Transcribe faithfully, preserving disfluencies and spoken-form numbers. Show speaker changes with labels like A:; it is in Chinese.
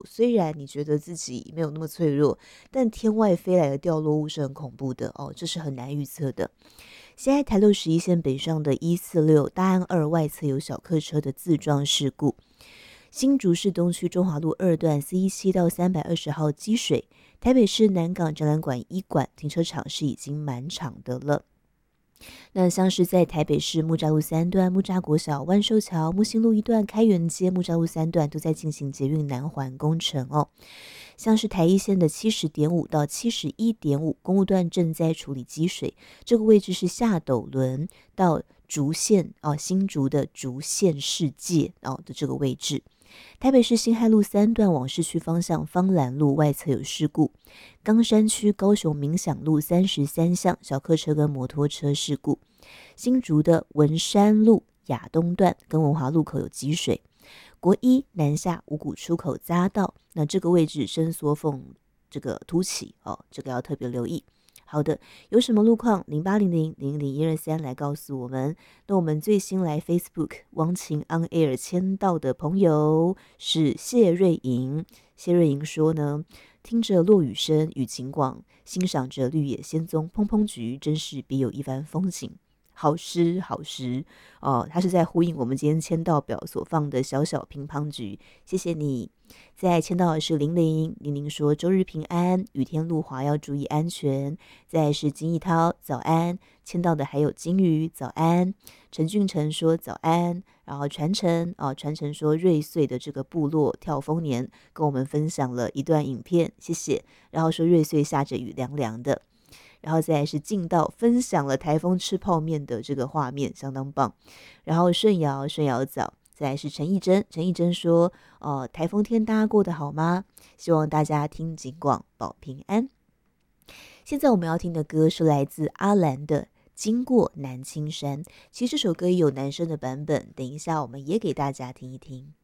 A: 虽然你觉得自己没有那么脆弱，但天外飞来的掉落物是很恐怖的哦，这是很难预测的。现在台六十一线北上的一四六大安二外侧有小客车的自撞事故，新竹市东区中华路二段 C 七到三百二十号积水，台北市南港展览馆一馆停车场是已经满场的了。那像是在台北市木栅路三段、木栅国小、万寿桥、木星路一段、开元街、木栅路三段都在进行捷运南环工程哦。像是台一线的七十点五到七十一点五公路段正在处理积水，这个位置是下斗轮到竹县哦，新竹的竹县世界哦的这个位置。台北市辛亥路三段往市区方向芳兰路外侧有事故，冈山区高雄民享路三十三巷小客车跟摩托车事故，新竹的文山路亚东段跟文华路口有积水，国一南下五股出口匝道，那这个位置伸缩缝这个凸起哦，这个要特别留意。好的，有什么路况？零八零零零零一二三来告诉我们。那我们最新来 Facebook 汪晴 On Air 签到的朋友是谢瑞莹。谢瑞莹说呢，听着落雨声，雨晴广，欣赏着绿野仙踪，砰砰菊，真是别有一番风情。好诗好诗哦，他是在呼应我们今天签到表所放的小小乒乓菊，谢谢你。再签到的是玲玲，玲玲说周日平安，雨天路滑要注意安全。再来是金义涛，早安。签到的还有金鱼，早安。陈俊成说早安，然后传承哦，传承说瑞穗的这个部落跳丰年跟我们分享了一段影片，谢谢。然后说瑞穗下着雨凉凉的。然后再来是进道分享了台风吃泡面的这个画面，相当棒。然后顺瑶，顺瑶早。再来是陈义珍，陈义珍说：“哦，台风天大家过得好吗？希望大家听警广保平安。”现在我们要听的歌是来自阿兰的《经过南青山》，其实这首歌也有男生的版本，等一下我们也给大家听一听。